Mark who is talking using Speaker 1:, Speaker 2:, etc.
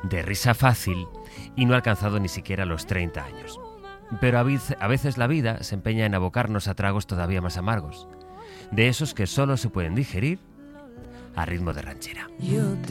Speaker 1: de risa fácil y no ha alcanzado ni siquiera los 30 años. Pero a veces la vida se empeña en abocarnos a tragos todavía más amargos, de esos que solo se pueden digerir a ritmo de ranchera.